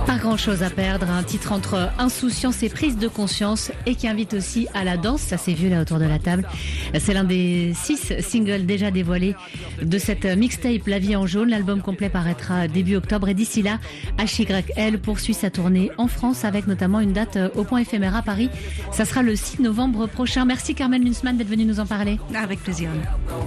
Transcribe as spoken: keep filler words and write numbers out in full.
Pas grand chose à perdre, un titre entre insouciance et prise de conscience et qui invite aussi à la danse, ça s'est vu là autour de la table. C'est l'un des six singles déjà dévoilés de cette mixtape La Vie en Jaune. L'album complet paraîtra début octobre et d'ici là, H Y L poursuit sa tournée en France avec notamment une date au Point Éphémère à Paris. Ça sera le six novembre prochain. Merci Carmen Lunsman d'être venue nous en parler. Avec plaisir.